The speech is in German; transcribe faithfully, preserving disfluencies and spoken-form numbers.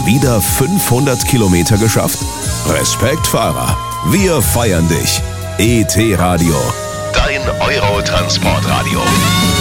wieder fünfhundert Kilometer geschafft? Respekt, Fahrer. Wir feiern dich. E T Radio. Dein Euro-Transportradio.